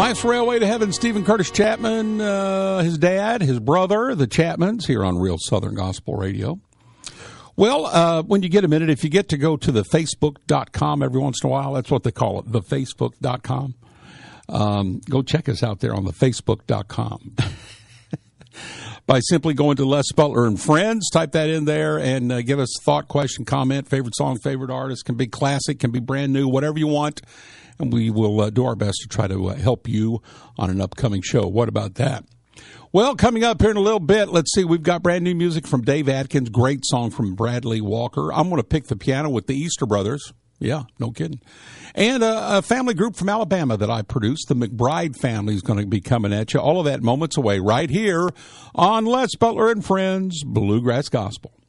Life's Railway to Heaven, Stephen Curtis Chapman, his dad, his brother, the Chapmans, here on Real Southern Gospel Radio. Well, when you get a minute, if you get to go to the Facebook.com every once in a while, that's what they call it, the Facebook.com. Go check us out there on the Facebook.com. By simply going to Les Butler and Friends, type that in there and give us thought, question, comment, favorite song, favorite artist. Can be classic, can be brand new, whatever you want. And we will do our best to try to help you on an upcoming show. What about that? Well, coming up here in a little bit, let's see, we've got brand new music from Dave Atkins, great song from Bradley Walker. I'm going to pick the piano with the Easter Brothers. Yeah, no kidding. And a family group from Alabama that I produced, the McBride family, is going to be coming at you. All of that moments away right here on Les Butler and Friends Bluegrass Gospel.